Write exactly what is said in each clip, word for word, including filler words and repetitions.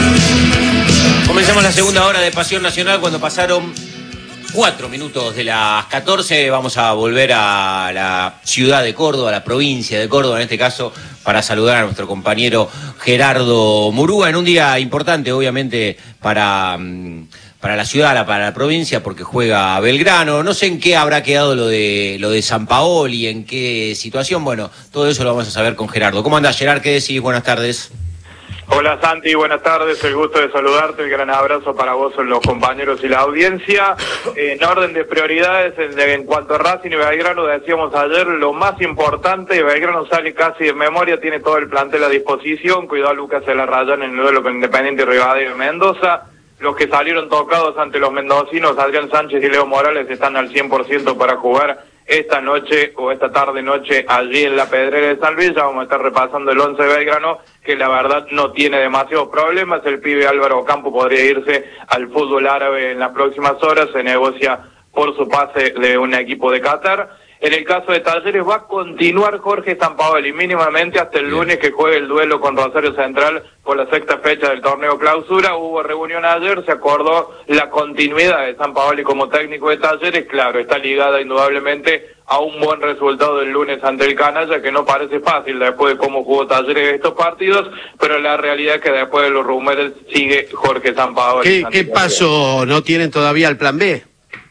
Comenzamos la segunda hora de Pasión Nacional cuando pasaron cuatro minutos de las catorce. Vamos a volver a la ciudad de Córdoba, a la provincia de Córdoba en este caso, para saludar a nuestro compañero Gerardo Murúa en un día importante, obviamente, para, para la ciudad, para la provincia, porque juega Belgrano. No sé en qué habrá quedado lo de lo de Sampaoli, en qué situación. Bueno, todo eso lo vamos a saber con Gerardo. ¿Cómo andás, Gerard? ¿Qué decís? Buenas tardes. Hola Santi, buenas tardes, el gusto de saludarte, el gran abrazo para vos, los compañeros y la audiencia. En orden de prioridades, en, en cuanto a Racing y Belgrano, decíamos ayer, lo más importante, Belgrano sale casi de memoria, tiene todo el plantel a disposición, cuidado Lucas de la Rayán en el duelo con Independiente Rivadavia de Mendoza. Los que salieron tocados ante los mendocinos, Adrián Sánchez y Leo Morales, están al cien por ciento para jugar esta noche o esta tarde noche allí en la Pedrera de San Luis. Ya vamos a estar repasando el once de Belgrano, que la verdad no tiene demasiados problemas. El pibe Álvaro Campo podría irse al fútbol árabe en las próximas horas, se negocia por su pase de un equipo de Qatar. En el caso de Talleres va a continuar Jorge Sampaoli mínimamente hasta el lunes que juegue el duelo con Rosario Central por la sexta fecha del torneo clausura. Hubo reunión ayer, se acordó la continuidad de Sampaoli como técnico de Talleres. Claro, está ligada indudablemente a un buen resultado del lunes ante el Canalla, que no parece fácil después de cómo jugó Talleres estos partidos, pero la realidad es que después de los rumores sigue Jorge Sampaoli. ¿Qué, ¿Qué paso no tienen todavía el plan B?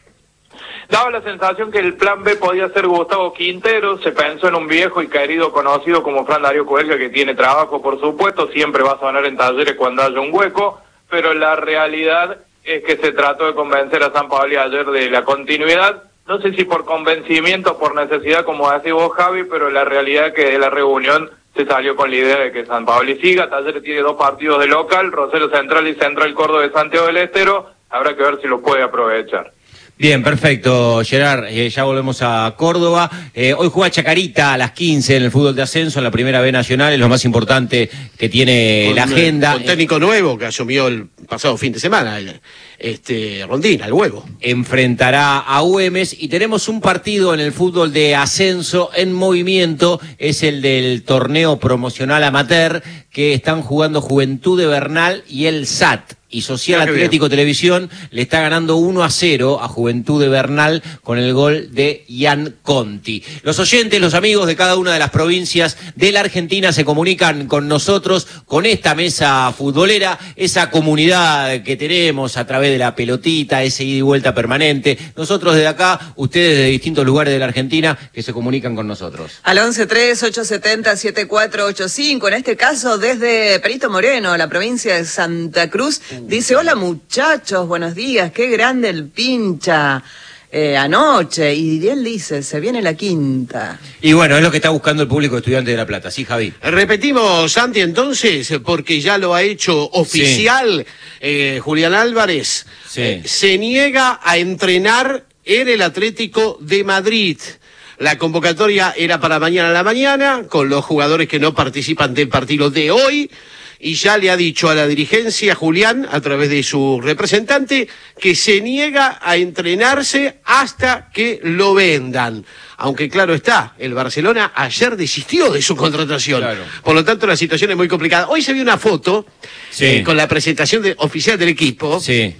Daba la sensación que el plan B podía ser Gustavo Quintero, se pensó en un viejo y querido conocido como Fran Darío Cuelga, que tiene trabajo por supuesto, siempre va a sonar en Talleres cuando haya un hueco, pero la realidad es que se trató de convencer a Sampaoli ayer de la continuidad, no sé si por convencimiento o por necesidad como decís vos Javi, pero la realidad es que de la reunión se salió con la idea de que Sampaoli siga. Talleres tiene dos partidos de local, Rosario Central y Central Córdoba de Santiago del Estero, habrá que ver si lo puede aprovechar. Bien, perfecto, Gerard, eh, ya volvemos a Córdoba. Eh, hoy juega Chacarita a las quince en el fútbol de ascenso, en la Primera B Nacional, es lo más importante que tiene con, la agenda. Con técnico nuevo que asumió el pasado fin de semana, el, este Rondina, el huevo. Enfrentará a Güemes y tenemos un partido en el fútbol de ascenso en movimiento, es el del torneo promocional amateur, que están jugando Juventud de Bernal y el S A T. Y Social Atlético bien. Televisión le está ganando uno a cero a Juventud de Bernal con el gol de Ian Conti. Los oyentes, los amigos de cada una de las provincias de la Argentina se comunican con nosotros, con esta mesa futbolera, esa comunidad que tenemos a través de la pelotita, ese ida y vuelta permanente. Nosotros desde acá, ustedes de distintos lugares de la Argentina que se comunican con nosotros. Al once tres ocho siete cero siete cuatro ocho cinco, en este caso desde Perito Moreno, la provincia de Santa Cruz. Dice, hola muchachos, buenos días, qué grande el pincha eh, anoche. Y él dice, se viene la quinta. Y bueno, es lo que está buscando el público de Estudiantes de La Plata, ¿sí, Javi? Repetimos, Santi, entonces, porque ya lo ha hecho oficial sí. eh, Julián Álvarez, sí. eh, se niega a entrenar en el Atlético de Madrid. La convocatoria era para mañana a la mañana, con los jugadores que no participan del partido de hoy. Y ya le ha dicho a la dirigencia, Julián, a través de su representante, que se niega a entrenarse hasta que lo vendan. Aunque claro está, el Barcelona ayer desistió de su contratación. Claro. Por lo tanto, la situación es muy complicada. Hoy se vio una foto sí. eh, con la presentación de, oficial del equipo. Sí.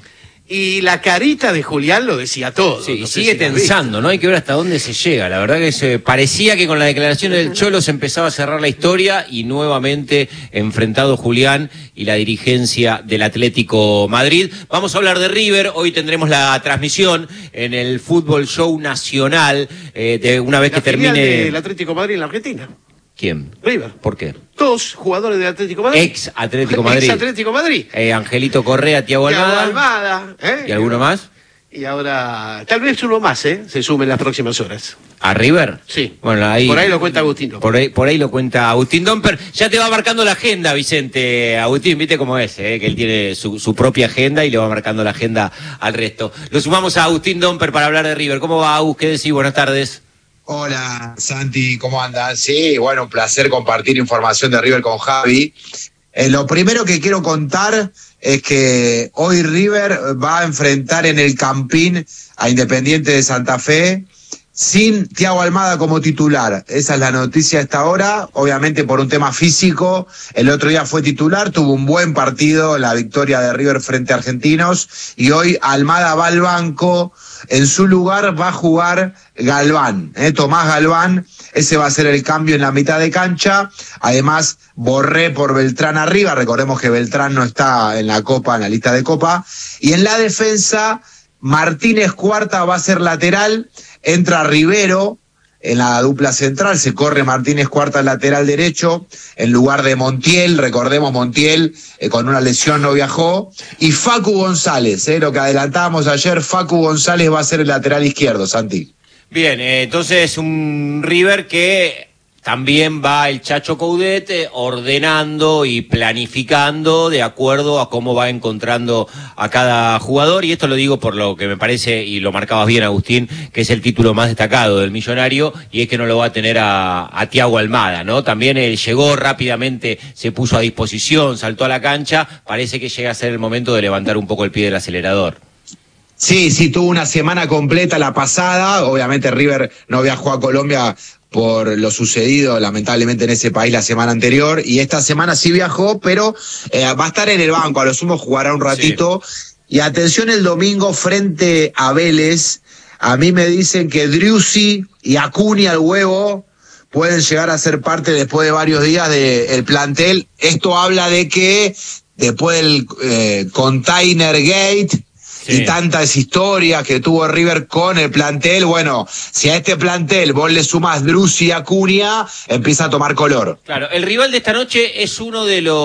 Y la carita de Julián lo decía todo. Sí, no y sigue si tensando, ¿no? Hay que ver hasta dónde se llega. La verdad que se parecía que con la declaración del Cholo se empezaba a cerrar la historia y nuevamente enfrentado Julián y la dirigencia del Atlético Madrid. Vamos a hablar de River. Hoy tendremos la transmisión en el Fútbol Show Nacional, eh, de una vez la que termine del Atlético Madrid en la Argentina. ¿Quién? River. ¿Por qué? Dos jugadores del Atlético Madrid. Ex Atlético Madrid. Ex Atlético Madrid. Eh, Angelito Correa, Thiago Almada. Almada. ¿eh? ¿Y alguno más? Y ahora, tal vez uno más, ¿eh? Se sume en las próximas horas. ¿A River? Sí. Bueno, ahí, por ahí lo cuenta Agustín Domper. Por ahí, por ahí lo cuenta Agustín Domper. Ya te va marcando la agenda, Vicente. Agustín, viste cómo es, ¿eh? Que él tiene su, su propia agenda y le va marcando la agenda al resto. Lo sumamos a Agustín Domper para hablar de River. ¿Cómo va, Agus? ¿Qué decís? Buenas tardes. Hola, Santi, ¿cómo andas? Sí, bueno, un placer compartir información de River con Javi. Eh, lo primero que quiero contar es que hoy River va a enfrentar en el Campín a Independiente de Santa Fe. sin Thiago Almada como titular. Esa es la noticia a esta hora, obviamente por un tema físico. El otro día fue titular, tuvo un buen partido, la victoria de River frente a Argentinos, y hoy Almada va al banco. En su lugar va a jugar Galván, ¿eh? Tomás Galván. Ese va a ser el cambio en la mitad de cancha. Además, Borré por Beltrán arriba. Recordemos que Beltrán no está en la Copa, en la lista de Copa. Y en la defensa, Martínez Cuarta va a ser lateral. Entra Rivero en la dupla central. Se corre Martínez Cuarta al lateral derecho en lugar de Montiel. Recordemos, Montiel eh, con una lesión no viajó. Y Facu González, eh, lo que adelantábamos ayer, Facu González va a ser el lateral izquierdo, Santi. Bien, eh, entonces un River que también va el Chacho Coudet eh, ordenando y planificando de acuerdo a cómo va encontrando a cada jugador, y esto lo digo por lo que me parece, y lo marcabas bien, Agustín, que es el título más destacado del Millonario, y es que no lo va a tener a, a Thiago Almada, ¿no? También él llegó rápidamente, se puso a disposición, saltó a la cancha, parece que llega a ser el momento de levantar un poco el pie del acelerador. Sí, sí, tuvo una semana completa la pasada. Obviamente River no viajó a Colombia por lo sucedido lamentablemente en ese país la semana anterior, y esta semana sí viajó, pero eh, va a estar en el banco, a lo sumo jugará un ratito. Sí. Y atención, el domingo frente a Vélez, a mí me dicen que Driussi y Acuña, el huevo, pueden llegar a ser parte después de varios días del plantel. Esto habla de que después del eh, Container Gate, sí, y tantas historias que tuvo River con el plantel, bueno, si a este plantel vos le sumás Driussi y Acuña, empieza a tomar color. Claro, el rival de esta noche es uno de los